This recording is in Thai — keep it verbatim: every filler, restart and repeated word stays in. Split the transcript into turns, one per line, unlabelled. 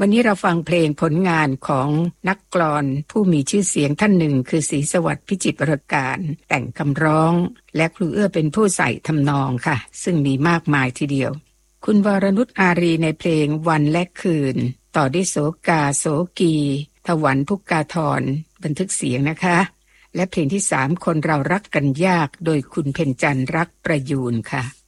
วันนี้เราฟังเพลงผลงานของนักกลอนผู้มีชื่อเสียงท่านหนึ่งคือศรีสวัสดิ์พิจิตรประการแต่งคำร้องและครูเอื้อเป็นผู้ใส่ทำนองค่ะซึ่งมีมากมายทีเดียวคุณวรนุชอารีในเพลงวันและคืนต่อด้วยโสกาโสกีถวันพุกกาธรบันทึกเสียงนะคะและเพลงที่สามคนเรารักกันยากโดยคุณเพ็ญจันทร์รักประยูรค่ะ